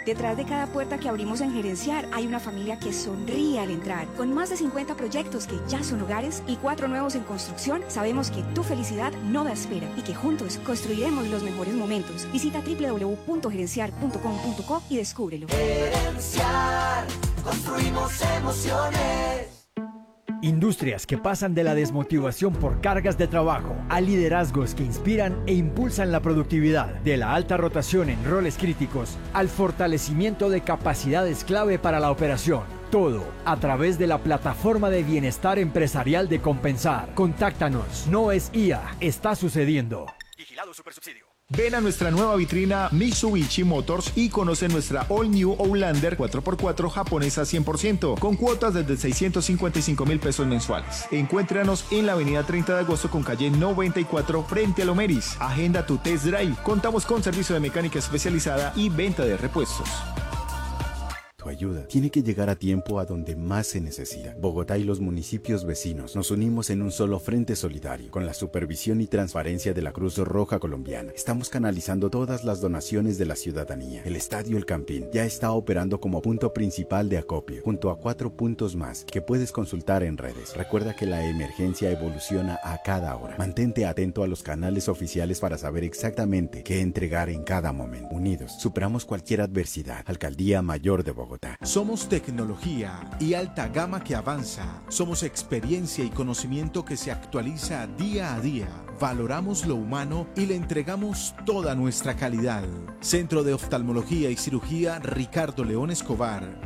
Detrás de cada puerta que abrimos en Gerenciar hay una familia que sonríe al entrar. Con más de 50 proyectos que ya son hogares y 4 nuevos en construcción, sabemos que tu felicidad no da espera y que juntos construiremos los mejores momentos. Visita www.gerenciar.com.co y descúbrelo. Gerenciar, construimos emociones. Industrias que pasan de la desmotivación por cargas de trabajo a liderazgos que inspiran e impulsan la productividad, de la alta rotación en roles críticos al fortalecimiento de capacidades clave para la operación. Todo a través de la plataforma de bienestar empresarial de Compensar. Contáctanos. No es IA, está sucediendo. Vigilado Supersubsidio. Ven a nuestra nueva vitrina Mitsubishi Motors y conoce nuestra All New Outlander 4x4 japonesa 100%, con cuotas desde 655,000 pesos mensuales. Encuéntranos en la avenida 30 de agosto con calle 94 frente a Lomeris. Agenda tu test drive. Contamos con servicio de mecánica especializada y venta de repuestos. Tu ayuda tiene que llegar a tiempo a donde más se necesita. Bogotá y los municipios vecinos nos unimos en un solo frente solidario. Con la supervisión y transparencia de la Cruz Roja Colombiana, estamos canalizando todas las donaciones de la ciudadanía. El Estadio El Campín ya está operando como punto principal de acopio, junto a 4 puntos más que puedes consultar en redes. Recuerda que la emergencia evoluciona a cada hora. Mantente atento a los canales oficiales para saber exactamente qué entregar en cada momento. Unidos, superamos cualquier adversidad. Alcaldía Mayor de Bogotá. Somos tecnología y alta gama que avanza. Somos experiencia y conocimiento que se actualiza día a día. Valoramos lo humano y le entregamos toda nuestra calidad. Centro de Oftalmología y Cirugía Ricardo León Escobar,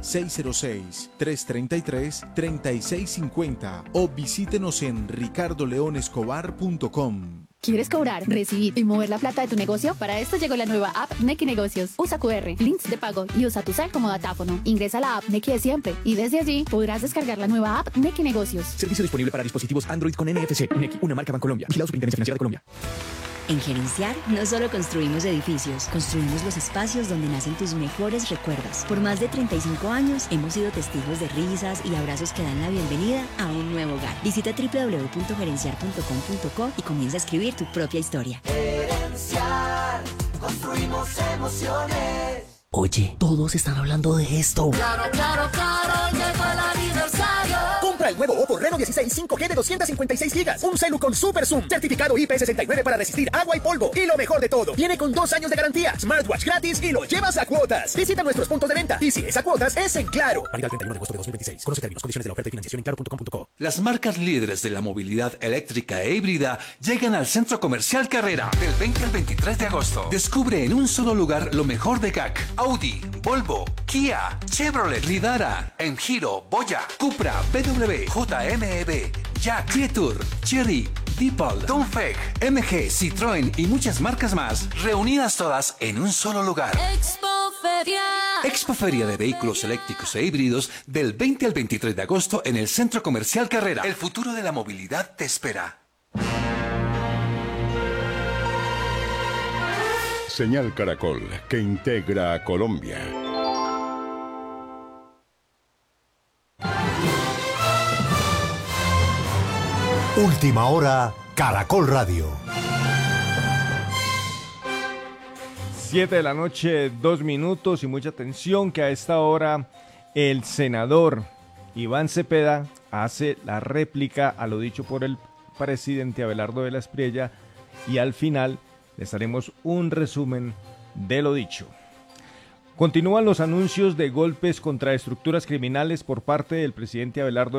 606-333-3650 o visítenos en ricardoleonescobar.com. ¿Quieres cobrar, recibir y mover la plata de tu negocio? Para esto llegó la nueva app Nequi Negocios. Usa QR, links de pago y usa tu cel como datáfono. Ingresa a la app Nequi de siempre y desde allí podrás descargar la nueva app Nequi Negocios. Servicio disponible para dispositivos Android con NFC. Nequi, una marca Bancolombia. Vigilado Superintendencia Financiera de Colombia. En Gerenciar no solo construimos edificios, construimos los espacios donde nacen tus mejores recuerdos. Por más de 35 años hemos sido testigos de risas y abrazos que dan la bienvenida a un nuevo hogar. Visita www.gerenciar.com.co y comienza a escribir tu propia historia. Gerenciar, construimos emociones. Oye, todos están hablando de esto. Claro, claro, claro, llegó el aniversario. Compra el nuevo Oppo Reno 16 5G de 256 GB. Un celu con Super Zoom, certificado IP69 para resistir agua y polvo. Y lo mejor de todo, viene con 2 años de garantía, smartwatch gratis y lo llevas a cuotas. Visita nuestros puntos de venta y si es a cuotas, es en Claro. Válida el 31 de agosto de 2026. Conoce términos, condiciones de la oferta y financiación en claro.com.co. Las marcas líderes de la movilidad eléctrica e híbrida llegan al Centro Comercial Carrera del 20 al 23 de agosto. Descubre en un solo lugar lo mejor de GAC, Audi, Volvo, Kia, Chevrolet, Lidara, Enjiro, Boya, Cupra, BMW, JMEB, Jack, Jetour, Chery, Deepal, Dongfeng, MG, Citroën y muchas marcas más, reunidas todas en un solo lugar. Expoferia. Expoferia de vehículos eléctricos e híbridos del 20 al 23 de agosto en el Centro Comercial Carrera. El futuro de la movilidad te espera. Señal Caracol, que integra a Colombia. Última hora, Caracol Radio. 7 de la noche, 2 minutos y mucha atención que a esta hora el senador Iván Cepeda hace la réplica a lo dicho por el presidente Abelardo de la Espriella y al final les haremos un resumen de lo dicho. Continúan los anuncios de golpes contra estructuras criminales por parte del presidente Abelardo